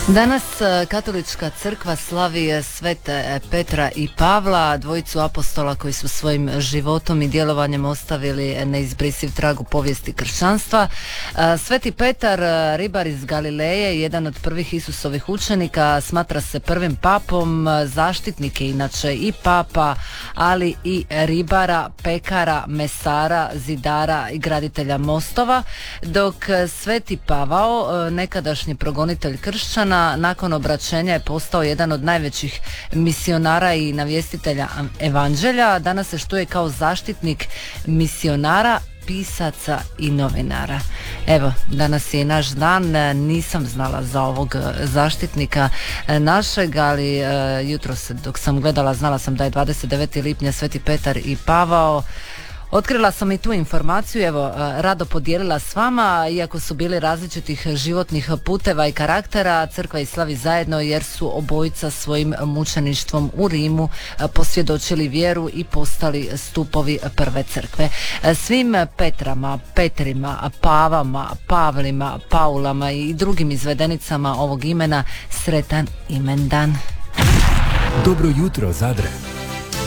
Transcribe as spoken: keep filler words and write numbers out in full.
Danas Katolička crkva slavi svete Petra i Pavla, dvojicu apostola koji su svojim životom i djelovanjem ostavili neizbrisiv trag u povijesti kršćanstva. Sveti Petar, ribar iz Galileje, jedan od prvih Isusovih učenika, smatra se prvim papom, zaštitnik je inače i papa, ali i ribara, pekara, mesara, zidara i graditelja mostova, dok Sveti Pavao, nekadašnji progonitelj kršćana, nakon obraćenja je postao jedan od najvećih misionara i navjestitelja evanđelja. Danas se štuje kao zaštitnik misionara, pisaca i novinara. Evo, danas je i naš dan. Nisam znala za ovog zaštitnika našeg, ali jutros dok sam gledala znala sam da je dvadeset devetog lipnja Sveti Petar i Pavao. Otkrila sam i tu informaciju, evo, rado podijelila s vama, iako su bili različitih životnih puteva i karaktera, crkva ih slavi zajedno jer su obojica svojim mučeništvom u Rimu posvjedočili vjeru i postali stupovi prve crkve. Svim Petrama, Petrima, Pavama, Pavlima, Paulama i drugim izvedenicama ovog imena sretan imendan. Dobro jutro, Zadre.